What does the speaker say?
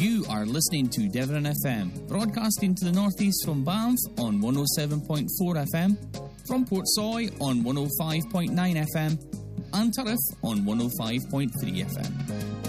You are listening to Devon FM, broadcasting to the northeast from Banff on 107.4 FM, from Portsoy on 105.9 FM, and Turriff on 105.3 FM.